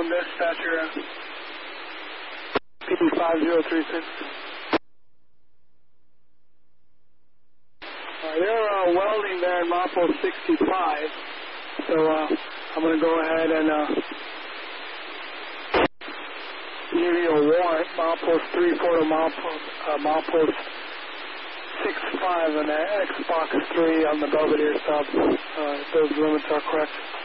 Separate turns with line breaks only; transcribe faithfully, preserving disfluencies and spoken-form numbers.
from dispatcher, uh, P D five zero three six. Uh, they're uh, welding there in milepost sixty-five, so uh, I'm going to go ahead and uh, give you a warrant, milepost three four to milepost, uh, milepost six five and an Xbox three on the Belvedere sub. Uh, those limits are correct.